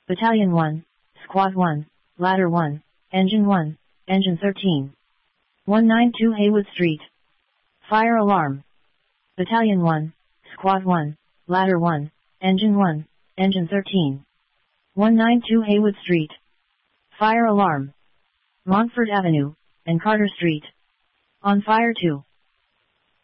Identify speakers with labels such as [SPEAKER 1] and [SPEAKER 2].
[SPEAKER 1] Battalion 1, Squad 1, Ladder 1, Engine 1, Engine 13. 192 Haywood Street. Fire alarm. Battalion 1, Squad 1, Ladder 1, Engine 1, Engine 13. 192 Haywood Street. Fire alarm. Montfort Avenue, and Carter Street. On fire 2.